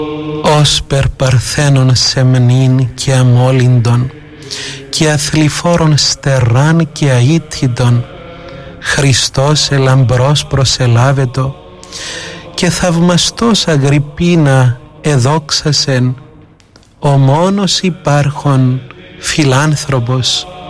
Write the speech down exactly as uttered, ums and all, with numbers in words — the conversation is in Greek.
ως περπαρθένων σεμνήν και αμόλυντον και αθλιφόρων στεράν και αίτητον, Χριστός ελαμπρός προσελάβετο και θαυμαστός Αγρυππίνα εδόξασεν, ο μόνος υπάρχον φιλάνθρωπος